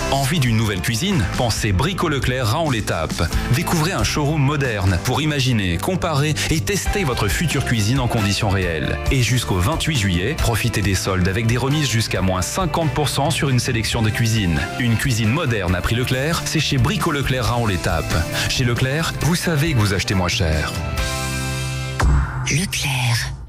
Envie d'une nouvelle cuisine? Pensez Brico Leclerc Raon-l'Étape. Découvrez un showroom moderne pour imaginer, comparer et tester votre future cuisine en conditions réelles. Et jusqu'au 28 juillet, profitez des soldes avec des remises jusqu'à moins 50% sur une sélection de cuisines. Une cuisine moderne à prix Leclerc, c'est chez Brico Leclerc Raon-l'Étape. Chez Leclerc, vous savez que vous achetez moins cher. Leclerc.